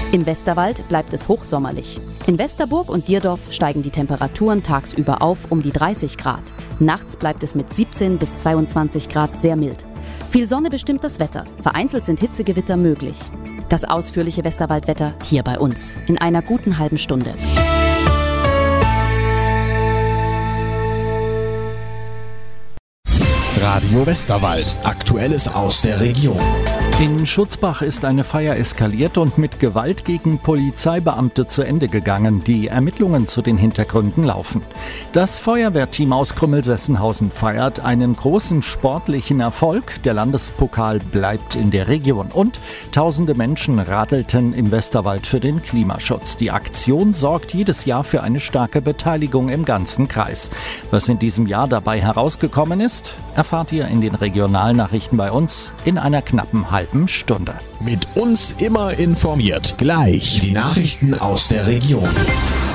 Im Westerwald bleibt es hochsommerlich. In Westerburg und Dierdorf steigen die Temperaturen tagsüber auf um die 30 Grad. Nachts bleibt es mit 17 bis 22 Grad sehr mild. Viel Sonne bestimmt das Wetter. Vereinzelt sind Hitzegewitter möglich. Das ausführliche Westerwaldwetter hier bei uns in einer guten halben Stunde. Radio Westerwald. Aktuelles aus der Region. In Schutzbach ist eine Feier eskaliert und mit Gewalt gegen Polizeibeamte zu Ende gegangen. Die Ermittlungen zu den Hintergründen laufen. Das Feuerwehrteam aus Krümmel-Sessenhausen feiert einen großen sportlichen Erfolg. Der Landespokal bleibt in der Region und tausende Menschen radelten im Westerwald für den Klimaschutz. Die Aktion sorgt jedes Jahr für eine starke Beteiligung im ganzen Kreis. Was in diesem Jahr dabei herausgekommen ist, erfahrt ihr in den Regionalnachrichten bei uns in einer knappen halben Stunde. Mit uns immer informiert. Gleich die Nachrichten aus der Region.